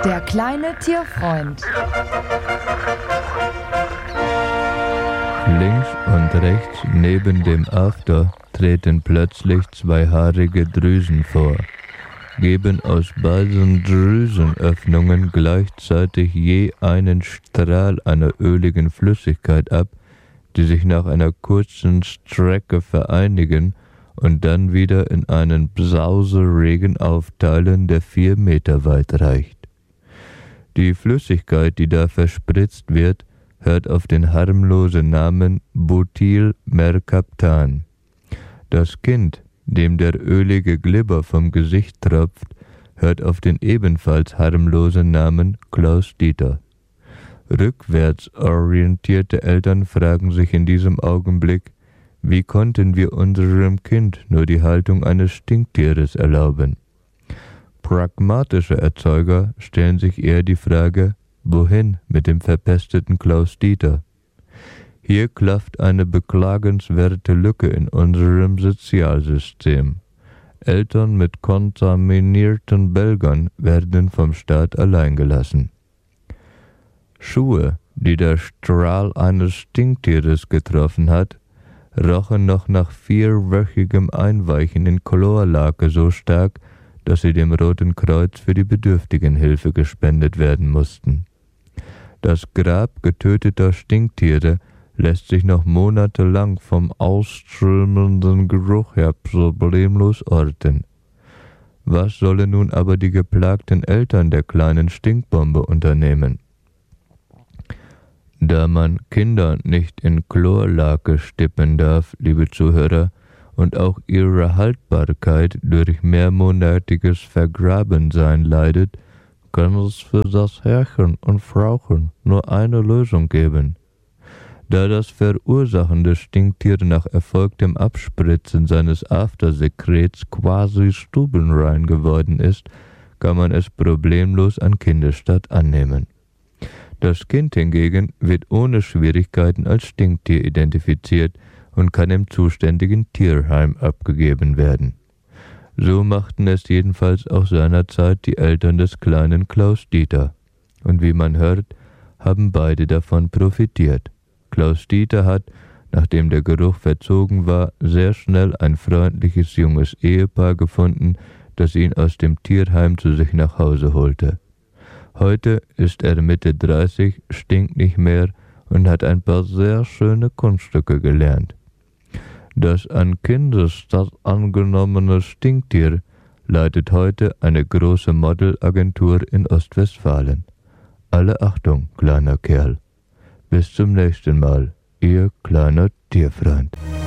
Der kleine Tierfreund. Links und rechts neben dem After treten plötzlich zwei haarige Drüsen vor, geben aus beiden Drüsenöffnungen gleichzeitig je einen Strahl einer öligen Flüssigkeit ab, die sich nach einer kurzen Strecke vereinigen und dann wieder in einen Sauseregen aufteilen, der 4 Meter weit reicht. Die Flüssigkeit, die da verspritzt wird, hört auf den harmlosen Namen Butylmercaptan. Das Kind, dem der ölige Glibber vom Gesicht tropft, hört auf den ebenfalls harmlosen Namen Klaus-Dieter. Rückwärts orientierte Eltern fragen sich in diesem Augenblick, wie konnten wir unserem Kind nur die Haltung eines Stinktieres erlauben? Pragmatische Erzeuger stellen sich eher die Frage, wohin mit dem verpesteten Klaus-Dieter? Hier klafft eine beklagenswerte Lücke in unserem Sozialsystem. Eltern mit kontaminierten Belgern werden vom Staat allein gelassen. Schuhe, die der Strahl eines Stinktieres getroffen hat, rochen noch nach 4-wöchigem Einweichen in Chlorlake so stark, dass sie dem Roten Kreuz für die Bedürftigenhilfe gespendet werden mussten. Das Grab getöteter Stinktiere lässt sich noch monatelang vom ausströmenden Geruch her problemlos orten. Was sollen nun aber die geplagten Eltern der kleinen Stinkbombe unternehmen? Da man Kinder nicht in Chlorlake stippen darf, liebe Zuhörer, und auch ihre Haltbarkeit durch mehrmonatiges Vergrabensein leidet, kann es für das Herrchen und Frauchen nur eine Lösung geben. Da das Verursachen des Stinktiers nach erfolgtem Abspritzen seines Aftersekrets quasi stubenrein geworden ist, kann man es problemlos an Kindesstatt annehmen. Das Kind hingegen wird ohne Schwierigkeiten als Stinktier identifiziert und kann im zuständigen Tierheim abgegeben werden. So machten es jedenfalls auch seinerzeit die Eltern des kleinen Klaus-Dieter. Und wie man hört, haben beide davon profitiert. Klaus-Dieter hat, nachdem der Geruch verzogen war, sehr schnell ein freundliches junges Ehepaar gefunden, das ihn aus dem Tierheim zu sich nach Hause holte. Heute ist er Mitte 30, stinkt nicht mehr und hat ein paar sehr schöne Kunststücke gelernt. Das an Kindesstatt angenommene Stinktier leitet heute eine große Modelagentur in Ostwestfalen. Alle Achtung, kleiner Kerl. Bis zum nächsten Mal, Ihr kleiner Tierfreund.